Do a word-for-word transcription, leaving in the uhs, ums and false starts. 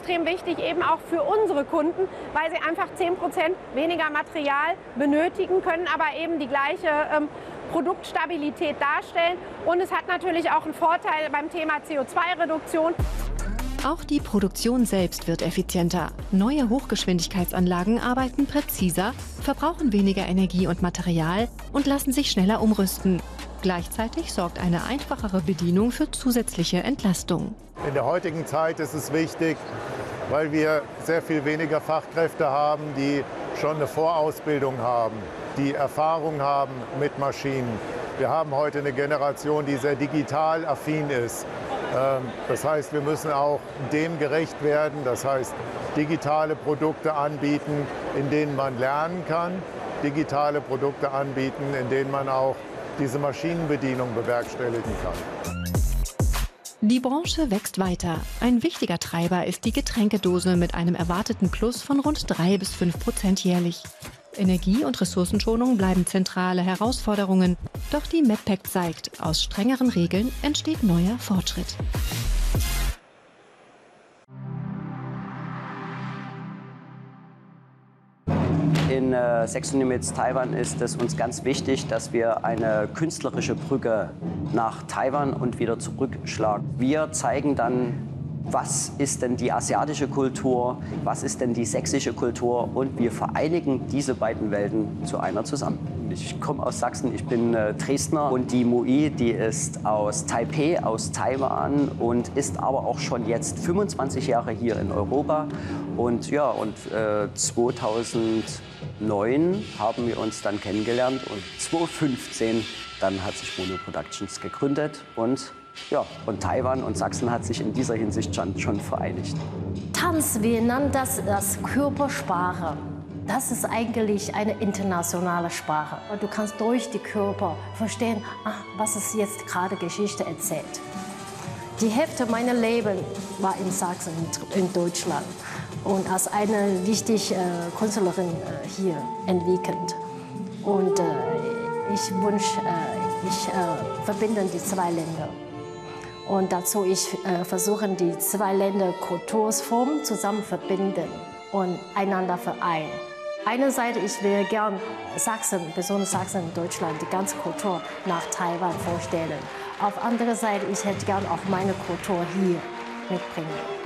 extrem wichtig, eben auch für unsere Kunden, weil sie einfach zehn Prozent weniger Material benötigen können, aber eben die gleiche ähm, Produktstabilität darstellen. Und es hat natürlich auch einen Vorteil beim Thema C O zwei Reduktion. Auch die Produktion selbst wird effizienter. Neue Hochgeschwindigkeitsanlagen arbeiten präziser, verbrauchen weniger Energie und Material und lassen sich schneller umrüsten. Gleichzeitig sorgt eine einfachere Bedienung für zusätzliche Entlastung. In der heutigen Zeit ist es wichtig, weil wir sehr viel weniger Fachkräfte haben, die schon eine Vorausbildung haben, die Erfahrung haben mit Maschinen. Wir haben heute eine Generation, die sehr digital affin ist. Das heißt, wir müssen auch dem gerecht werden, das heißt, digitale Produkte anbieten, in denen man lernen kann, digitale Produkte anbieten, in denen man auch diese Maschinenbedienung bewerkstelligen kann. Die Branche wächst weiter. Ein wichtiger Treiber ist die Getränkedose mit einem erwarteten Plus von rund drei bis fünf Prozent jährlich. Energie- und Ressourcenschonung bleiben zentrale Herausforderungen. Doch die Medpac zeigt, aus strengeren Regeln entsteht neuer Fortschritt. In äh, Saxony Limits Taiwan ist es uns ganz wichtig, dass wir eine künstlerische Brücke nach Taiwan und wieder zurückschlagen. Wir zeigen dann, was ist denn die asiatische Kultur, was ist denn die sächsische Kultur, und wir vereinigen diese beiden Welten zu einer zusammen. Ich komme aus Sachsen, ich bin äh, Dresdner, und die Mui, die ist aus Taipei, aus Taiwan, und ist aber auch schon jetzt fünfundzwanzig Jahre hier in Europa. Und ja, und äh, zweitausendneun haben wir uns dann kennengelernt, und zweitausendfünfzehn dann hat sich Mono Productions gegründet, und ja, und Taiwan und Sachsen hat sich in dieser Hinsicht schon, schon vereinigt. Tanz, wir nennen das, das Körpersprache. Das ist eigentlich eine internationale Sprache. Du kannst durch die Körper verstehen, ach, was ist jetzt gerade Geschichte erzählt. Die Hälfte meiner Leben war in Sachsen, in Deutschland. Und als eine wichtige äh, Künstlerin äh, hier entwickelt. Und äh, ich wünsche, äh, ich äh, verbinde die zwei Länder. Und dazu ich äh, versuche, die zwei Länder Kulturformen zusammen verbinden und einander vereinen. Einerseits, ich will gern Sachsen, besonders Sachsen in Deutschland, die ganze Kultur nach Taiwan vorstellen. Auf der anderen Seite, ich hätte gern auch meine Kultur hier mitbringen.